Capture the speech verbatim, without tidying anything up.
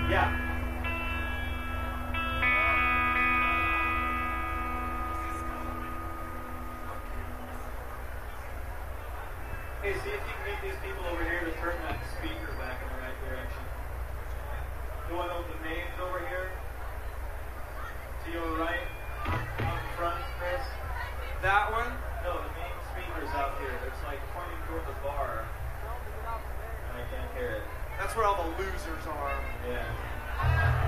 Yeah. Hey, see if you can get these people over here to turn that speaker back in the right direction. The one with the names over here. To your right, up front, Chris. That one? No, the main speaker's out here. It's like pointing toward the bar. And I can't hear it. That's where all the losers are. Yeah.